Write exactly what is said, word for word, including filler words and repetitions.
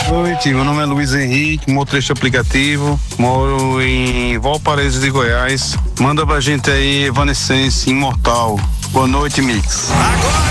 Boa noite, meu nome é Luiz Henrique, motorista aplicativo, moro em Valparaíso de Goiás. Manda pra gente aí Evanescence, Imortal. Boa noite, Mix. Agora